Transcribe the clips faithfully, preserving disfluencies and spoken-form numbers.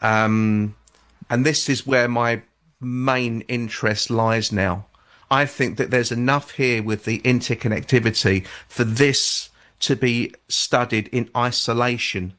Um, and this is where my main interest lies now. I think that there's enough here with the interconnectivity for this to be studied in isolation.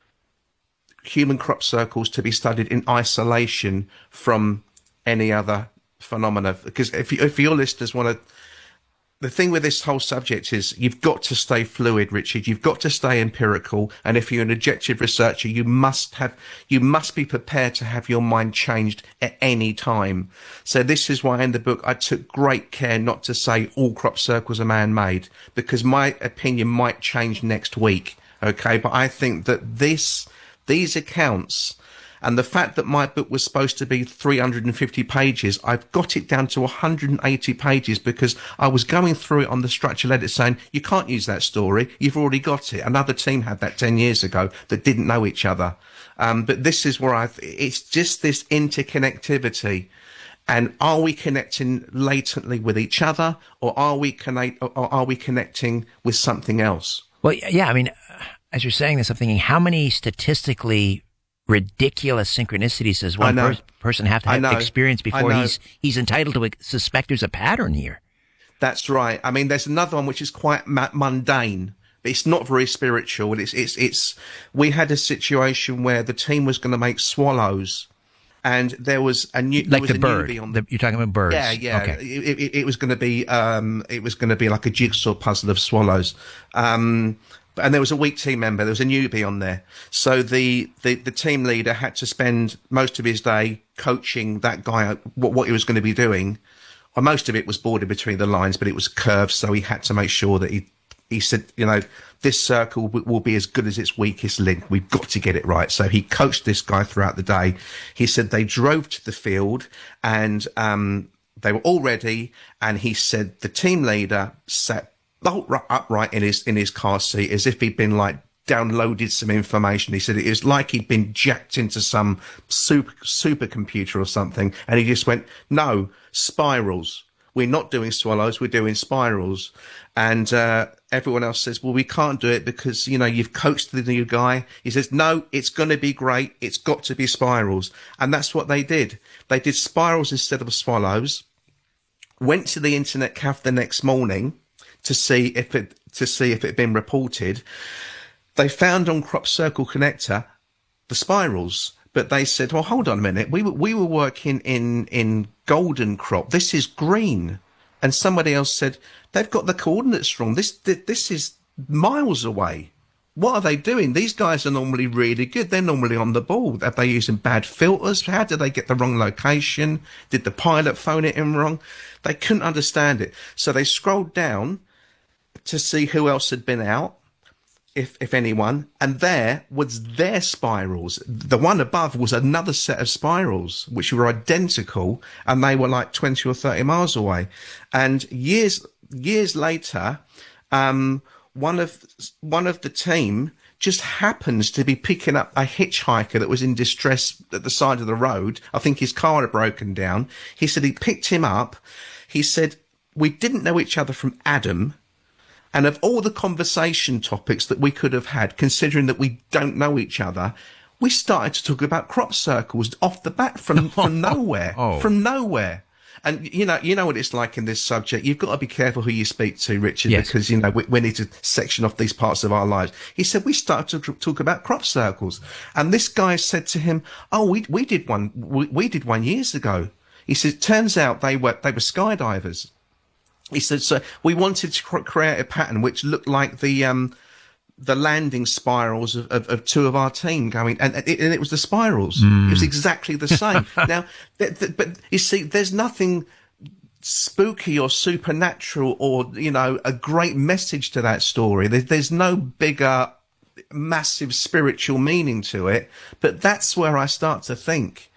Human crop circles to be studied in isolation from any other phenomena. Because if, you, if your listeners want to, the thing with this whole subject is you've got to stay fluid, Richard. You've got to stay empirical. And if you're an objective researcher, you must have, you must be prepared to have your mind changed at any time. So this is why in the book, I took great care not to say all crop circles are man-made, because my opinion might change next week. Okay. But I think that this, these accounts, and the fact that my book was supposed to be three hundred fifty pages, I've got it down to one hundred eighty pages because I was going through it on the structural edit saying, you can't use that story. You've already got it. Another team had that ten years ago that didn't know each other. Um, but this is where I, it's just this interconnectivity. And are we connecting latently with each other, or are we connect, or are we connecting with something else? Well, yeah. I mean, as you're saying this, I'm thinking how many statistically ridiculous synchronicities does one per- person have to have experience before he's he's entitled to suspect there's a pattern here? That's right. I mean, there's another one which is quite ma- mundane, but it's not very spiritual. It's it's it's. We had a situation where the team was going to make swallows, and there was a new like was the a bird. newbie on the, the, you're talking about birds. Yeah, yeah. Okay. It, it, it was going to be um, it was going to be like a jigsaw puzzle of swallows. Um, And there was a weak team member. There was a newbie on there. So the, the, the team leader had to spend most of his day coaching that guy, what, what he was going to be doing. Or most of it was bordered between the lines, but it was curved. So he had to make sure that he, he said, you know, this circle w- will be as good as its weakest link. We've got to get it right. So he coached this guy throughout the day. He said they drove to the field and, um, they were all ready. And he said the team leader sat bolt upright in his in his car seat as if he'd been like downloaded some information. He said it was like he'd been jacked into some super supercomputer or something, and he just went, "No, spirals. We're not doing swallows. We're doing spirals." And uh, everyone else says, "Well, we can't do it because you know you've coached the new guy." He says, "No, it's going to be great. It's got to be spirals," and that's what they did. They did spirals instead of swallows. Went to the internet cafe the next morning to see if it to see if it had been reported. They found on Crop Circle Connector the spirals, but they said, "Well, hold on a minute. We were we were working in in golden crop. This is green." And somebody else said, "They've got the coordinates wrong. This this is miles away. What are they doing? These guys are normally really good. They're normally on the ball. Are they using bad filters? How did they get the wrong location? Did the pilot phone it in wrong?" They couldn't understand it. So they scrolled down to see who else had been out, if if anyone, and there was their spirals. The one above was another set of spirals, which were identical, and they were like twenty or thirty miles away. And years years later, um, one of one of the team just happens to be picking up a hitchhiker that was in distress at the side of the road. I think his car had broken down. He said he picked him up. He said, "We didn't know each other from Adam. And of all the conversation topics that we could have had, considering that we don't know each other, we started to talk about crop circles off the bat from, from nowhere, oh. from nowhere." And, you know, you know what it's like in this subject. You've got to be careful who you speak to, Richard, yes. because, you know, we, we need to section off these parts of our lives. He said, "We started to talk about crop circles." And this guy said to him, "Oh, we, we did one, we, we did one years ago." He said, "Turns out they were, they were skydivers." He said, "So we wanted to cr- create a pattern which looked like the um, the landing spirals of, of, of two of our team going, and it, and it was the spirals. Mm. It was exactly the same." Now, th- th- but you see, there's nothing spooky or supernatural or you know a great message to that story. There's, there's no bigger, massive spiritual meaning to it. But that's where I start to think.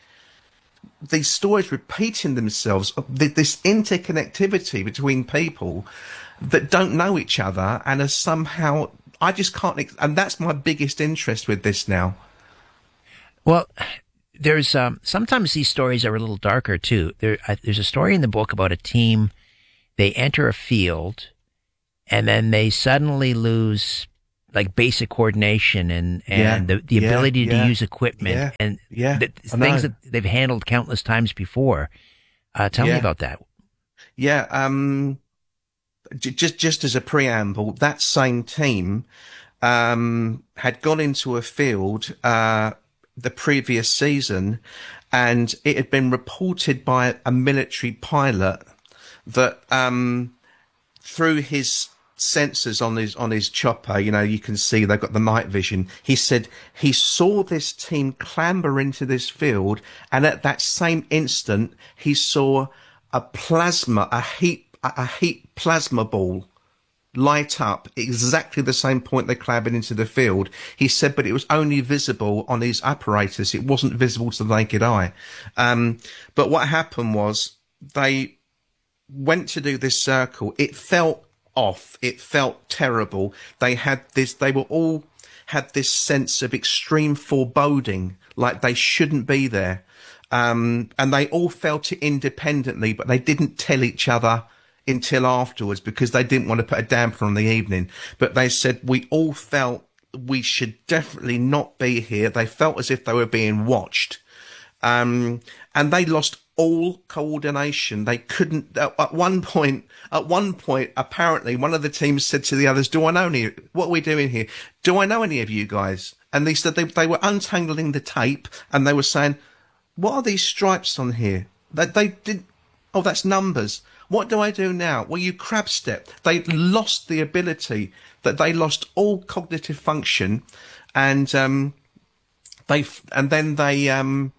These stories repeating themselves, this interconnectivity between people that don't know each other and are somehow, I just can't, and that's my biggest interest with this now. Well, there's, um, sometimes these stories are a little darker too. There, uh, there's a story in the book about a team, they enter a field and then they suddenly lose like basic coordination and, and yeah, the, the yeah, ability to yeah, use equipment yeah, and yeah, the, things that they've handled countless times before. Uh, tell yeah. me about that. Yeah. Um, j- just, just as a preamble, that same team, um, had gone into a field, uh, the previous season, and it had been reported by a military pilot that, um, through his sensors on his on his chopper, you know, you can see they've got the night vision. He said he saw this team clamber into this field, and at that same instant, he saw a plasma, a heat, a heat plasma ball light up exactly the same point they clambered into the field. He said, but it was only visible on his apparatus. It wasn't visible to the naked eye. Um, but what happened was they went to do this circle. It felt off. It felt terrible. They had this, they were all had this sense of extreme foreboding, like they shouldn't be there. Um, and they all felt it independently, but they didn't tell each other until afterwards because they didn't want to put a damper on the evening. But they said, we all felt we should definitely not be here. They felt as if they were being watched. Um, and they lost all coordination. They couldn't, at, at one point, at one point, apparently one of the teams said to the others, do I know any, what are we doing here? Do I know any of you guys? And they said they, they were untangling the tape and they were saying, what are these stripes on here? They, they did, oh, that's numbers. What do I do now? Well, you crab step. They lost the ability, that they lost all cognitive function, and, um, they, and then they, um,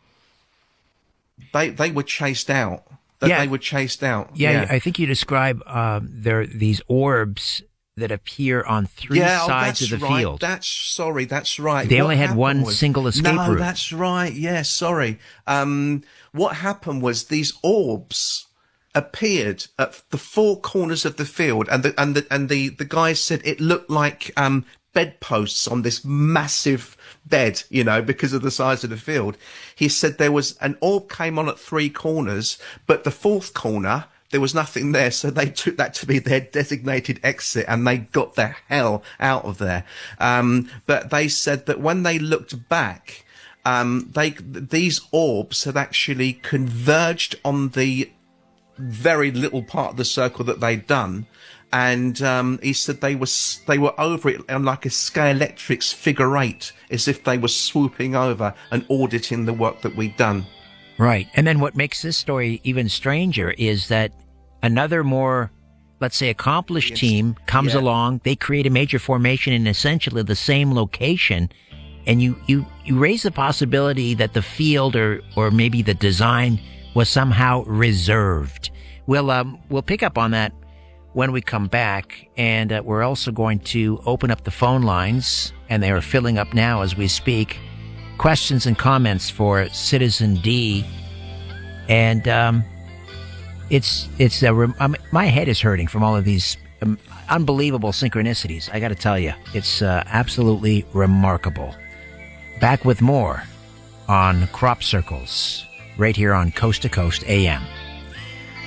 They they were chased out. That yeah. They were chased out. Yeah, yeah. I think you describe uh, there these orbs that appear on three yeah, sides oh, of the right. field. That's sorry. That's right. They what only had one was, single escape no, route. No, that's right. Yeah, sorry. Um, what happened was these orbs appeared at the four corners of the field, and the and the and the the guys said it looked like um bedposts on this massive bed, you know, because of the size of the field. He said there was an orb came on at three corners, but the fourth corner, there was nothing there. So they took that to be their designated exit and they got the hell out of there. Um, but they said that when they looked back, um, they, these orbs had actually converged on the very little part of the circle that they'd done. And um, he said they were they were over it on like a Scalextric's figure eight, as if they were swooping over and auditing the work that we'd done. Right. And then what makes this story even stranger is that another more, let's say, accomplished yes. team comes yeah. along. They create a major formation in essentially the same location. And you, you, you raise the possibility that the field or, or maybe the design was somehow reserved. We'll, um, we'll pick up on that when we come back, and uh, we're also going to open up the phone lines, and they are filling up now as we speak. Questions and comments for Citizen D, and um, it's it's a rem- um, my head is hurting from all of these um, unbelievable synchronicities. I got to tell you, it's uh, absolutely remarkable. Back with more on Crop Circles, right here on Coast to Coast A M.